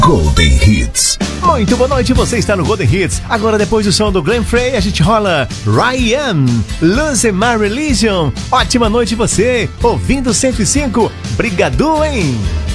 Golden Hits. Muito boa noite, você está no Golden Hits. Agora, depois do som do Glenn Frey, a gente rola Ryan, Lose My Religion. Ótima noite você, ouvindo 105. Brigadu, hein?